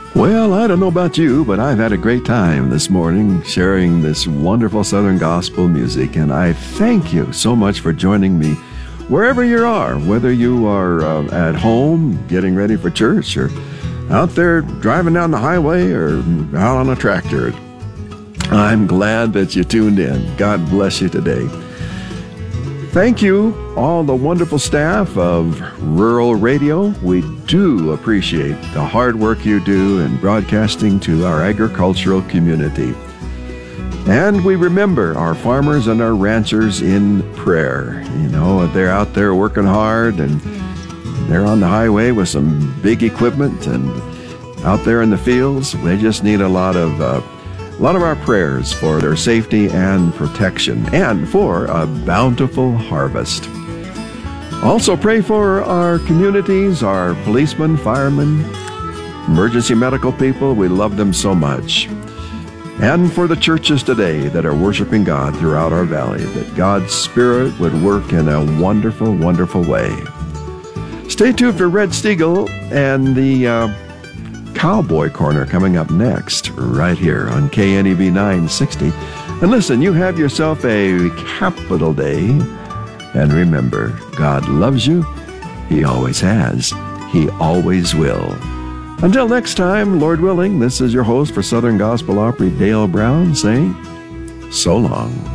Well, I don't know about you, but I've had a great time this morning sharing this wonderful Southern gospel music, and I thank you so much for joining me wherever you are, whether you are at home getting ready for church or out there driving down the highway or out on a tractor. I'm glad that you tuned in. God bless you today. Thank you, all the wonderful staff of Rural Radio. We do appreciate the hard work you do in broadcasting to our agricultural community. And we remember our farmers and our ranchers in prayer. You know, they're out there working hard and they're on the highway with some big equipment and out there in the fields. They just need a lot of our prayers for their safety and protection and for a bountiful harvest. Also pray for our communities, our policemen, firemen, emergency medical people. We love them so much. And for the churches today that are worshiping God throughout our valley, that God's Spirit would work in a wonderful, wonderful way. Stay tuned for Red Stiegel and the Cowboy Corner coming up next, right here on KNEB 960. And listen, you have yourself a capital day. And remember, God loves you. He always has. He always will. Until next time, Lord willing, this is your host for Southern Gospel Opry, Dale Brown, saying so long.